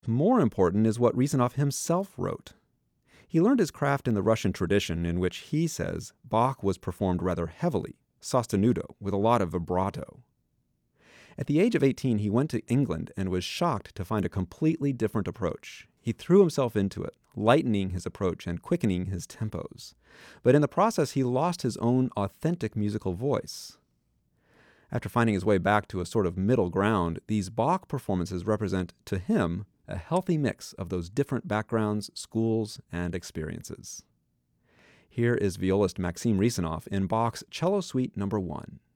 More important is what Rezanoff himself wrote. He learned his craft in the Russian tradition, in which he says Bach was performed rather heavily, sostenuto, with a lot of vibrato. At the age of 18, he went to England and was shocked to find a completely different approach. He threw himself into it, lightening his approach and quickening his tempos. But in the process, he lost his own authentic musical voice. After finding his way back to a sort of middle ground, these Bach performances represent, to him, a healthy mix of those different backgrounds, schools, and experiences. Here is violist Maxim Rezanoff in Bach's Cello Suite No. 1.